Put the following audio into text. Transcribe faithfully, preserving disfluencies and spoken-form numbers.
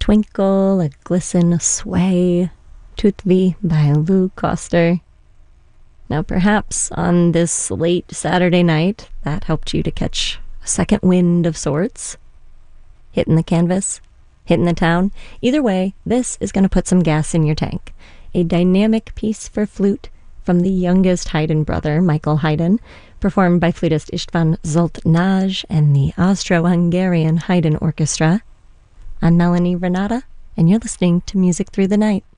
Twinkle, a glisten, a sway, toute vie by Lou Coster. Now perhaps on this late Saturday night, that helped you to catch a second wind of sorts. Hitting the canvas, hitting the town. Either way, this is going to put some gas in your tank. A dynamic piece for flute from the youngest Haydn brother, Michael Haydn, performed by flutist István Zsoltnás and the Austro-Hungarian Haydn Orchestra. I'm Melanie Renata, and you're listening to Music Through the Night.